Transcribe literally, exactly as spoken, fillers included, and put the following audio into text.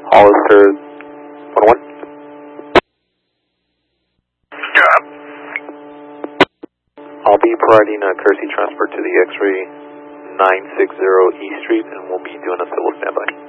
Hollister one one. I'll be providing a courtesy transport to the X-ray nine six zero E Street, and we'll be doing a civil standby.